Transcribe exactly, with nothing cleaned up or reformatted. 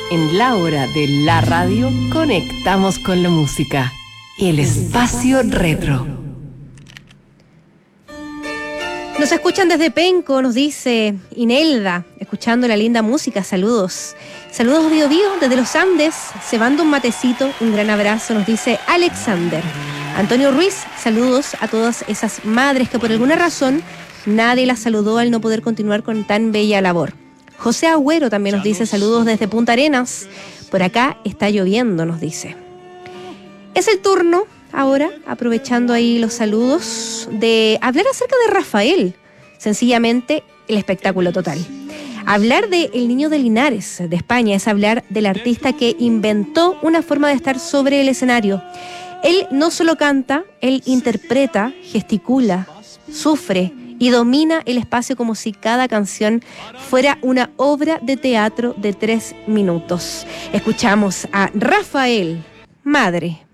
En la hora de la radio conectamos con la música. El espacio retro. Nos escuchan desde Penco, nos dice Inelda, escuchando la linda música, saludos. Saludos Bio Bio desde los Andes, cebando un matecito, un gran abrazo, nos dice Alexander. Antonio Ruiz, saludos a todas esas madres que por alguna razón nadie las saludó al no poder continuar con tan bella labor. José Agüero también nos dice saludos desde Punta Arenas. Por acá está lloviendo, nos dice. Es el turno, ahora, aprovechando ahí los saludos, de hablar acerca de Rafael. Sencillamente, el espectáculo total. Hablar de El Niño de Linares, de España, es hablar del artista que inventó una forma de estar sobre el escenario. Él no solo canta, él interpreta, gesticula, sufre y domina el espacio como si cada canción fuera una obra de teatro de tres minutos. Escuchamos a Rafael, Madre.